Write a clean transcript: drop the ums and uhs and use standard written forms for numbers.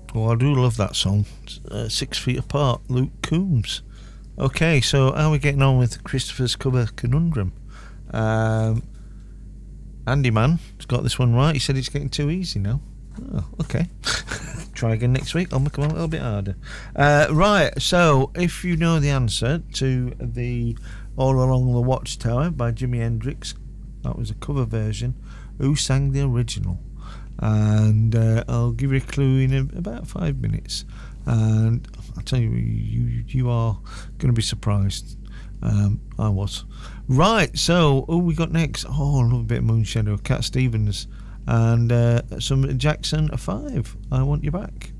Oh, I do love that song. 6 Feet Apart, Luke Combs. Okay, so how are we getting on with Christopher's cover conundrum? Andy Man has got this one right. He said it's getting too easy now. Oh, okay. Try again next week. I'll make them a little bit harder. Right, so if you know the answer to the All Along the Watchtower by Jimi Hendrix, that was a cover version, who sang the original? And I'll give you a clue in about 5 minutes. And I'll tell you, you are going to be surprised. I was. Right, so who we got next? Oh, I love a bit of Moonshadow, Cat Stevens, and some Jackson 5. I Want You Back.